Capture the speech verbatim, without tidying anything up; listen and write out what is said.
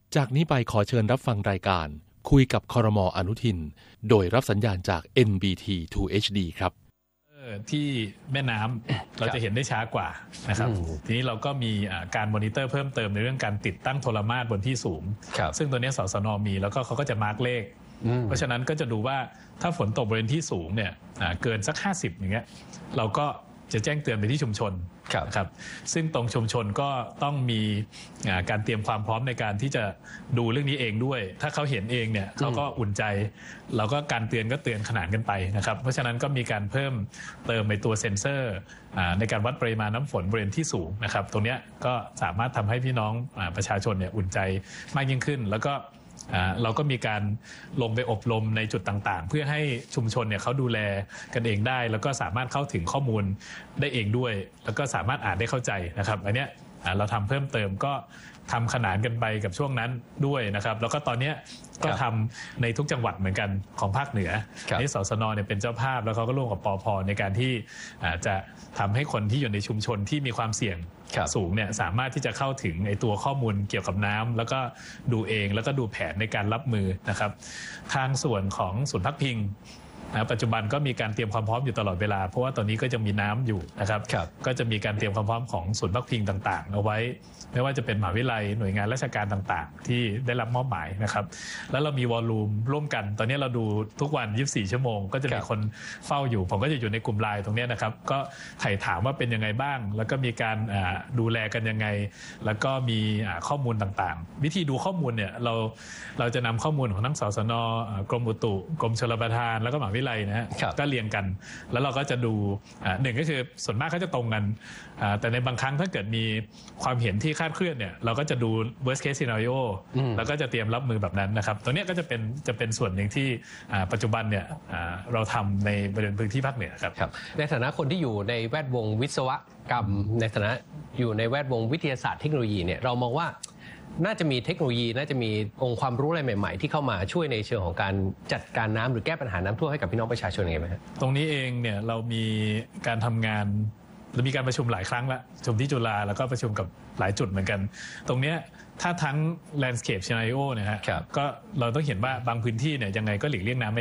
จากนี้ไปขอเชิญรับฟังรายการคุยกับครม.อนุทินโดยรับสัญญาณจาก เอ็น บี ที ทู เอช ดี ครับที่แม่น้ำเราจะเห็นได้ช้ากว่านะครับทีนี้เราก็มีการมอนิเตอร์เพิ่มเติมในเรื่องการติดตั้งโทรมาตรบนที่สูงซึ่งตัวนี้สสน.มีแล้วก็เขาก็จะมาร์กเลขเพราะฉะนั้นก็จะดูว่าถ้าฝนตกบริเวณที่สูงเนี่ยเกินสักห้าสิบอย่างเงี้ยเราก็จะแจ้งเตือนไปที่ชุมชนนะครับซึ่งตรงชุมชนก็ต้องมีการเตรียมความพร้อมในการที่จะดูเรื่องนี้เองด้วยถ้าเขาเห็นเองเนี่ยเขาก็อุ่นใจเราก็การเตือนก็เตือนขนานกันไปนะครับเพราะฉะนั้นก็มีการเพิ่มเติมในตัวเซ็นเซอร์ในการวัดปริมาณน้ำฝนบริเวณที่สูงนะครับตรงนี้ก็สามารถทำให้พี่น้องประชาชนเนี่ยอุ่นใจมากยิ่งขึ้นแล้วก็เราก็มีการลงไปอบรมในจุดต่างๆเพื่อให้ชุมชนเนี่ยเขาดูแลกันเองได้แล้วก็สามารถเข้าถึงข้อมูลได้เองด้วยแล้วก็สามารถอ่านได้เข้าใจนะครับอันเนี้ยเราทำเพิ่มเติมก็ทำขนานกันไปกับช่วงนั้นด้วยนะครับแล้วก็ตอนนี้ก็ทำในทุกจังหวัดเหมือนกันของภาคเหนือนี่สสน.เนี่ยเป็นเจ้าภาพแล้วเขาก็ร่วมกับปภ.ในการที่จะทำให้คนที่อยู่ในชุมชนที่มีความเสี่ยงสูงเนี่ยสามารถที่จะเข้าถึงไอ้ตัวข้อมูลเกี่ยวกับน้ำแล้วก็ดูเองแล้วก็ดูแผนในการรับมือนะครับทางส่วนของศูนย์พักพิงนะปัจจุบันก็มีการเตรียมความพร้อมอยู่ตลอดเวลาเพราะว่าตอนนี้ก็จะมีน้ำอยู่นะครับก็จะมีการเตรียมความพร้อมของศูนย์พักพิงต่างๆเอาไว้ไม่ว่าจะเป็นมหาวิทยาลัยหน่วยงานราชการต่างๆที่ได้รับมอบหมายนะครับแล้วเรามีวอลลุ่มร่วมกันตอนนี้เราดูทุกวันยี่สิบสี่ชั่วโมงก็จะมีคนเฝ้าอยู่ผมก็จะอยู่ในกลุ่มไลน์ตรงนี้นะครับก็ไถ่ถามว่าเป็นยังไงบ้างแล้วก็มีการดูแลกันยังไงแล้วก็มีข้อมูลต่างๆวิธีดูข้อมูลเนี่ยเราเราจะนำข้อมูลของทั้งสสน.กรมอุตุกรมชลประทานแล้วก็มหาวิทยาลัยนะฮะก็เรียงกันแล้วเราก็จะดูหนึ่งก็คือส่วนมากเขาจะตรงกันแต่ในบางครั้งถ้าเกิดมีความเห็นที่คลาดเคลื่อนเนี่ยเราก็จะดู worst case scenario แล้วก็จะเตรียมรับมือแบบนั้นนะครับตรงนี้ก็จะเป็นจะเป็นส่วนหนึ่งที่ปัจจุบันเนี่ยเราทำในบริเวณพื้นที่ภาคเหนือครับในฐานะคนที่อยู่ในแวดวงวิศวกรรมในฐานะอยู่ในแวดวงวิทยาศาสตร์เทคโนโลยีเนี่ยเรามองว่าน่าจะมีเทคโนโลยีน่าจะมีองค์ความรู้อะไรใหม่ๆที่เข้ามาช่วยในเชิงของการจัดการน้ำหรือแก้ปัญหาน้ำท่วมให้กับพี่น้องประชาชนยังไงไหมครับตรงนี้เองเนี่ยเรามีการทำงานเรามีการประชุมหลายครั้งแล้วประชุมที่จุฬาแล้วก็ประชุมกับหลายจุดเหมือนกันตรงนี้ถ้าทั้ง landscape scenario เนี่ยฮะก็เราต้องเห็นว่าบางพื้นที่เนี่ยยังไงก็หลีกเลี่ยงน้ำ